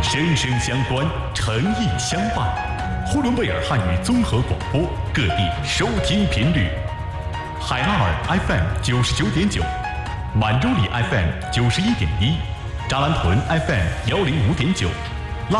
声声相关，诚意相伴。呼伦贝尔汉语综合广播，各地收听频率：海拉尔 FM 99.9，满洲里 FM91.1，扎兰屯 FM105.9。